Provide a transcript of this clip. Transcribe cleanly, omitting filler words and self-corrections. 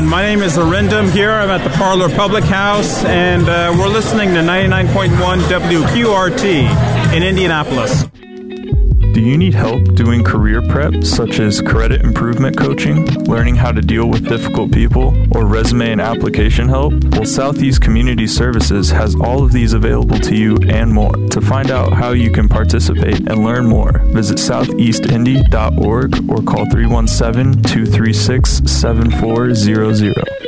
everyone. My name is Arindam here. I'm at the Parlor Public House, and we're listening to 99.1 WQRT in Indianapolis. Do you need help doing career prep, such as credit improvement coaching, learning how to deal with difficult people, or resume and application help? Well, Southeast Community Services has all of these available to you and more. To find out how you can participate and learn more, visit southeastindy.org or call 317-236-7400.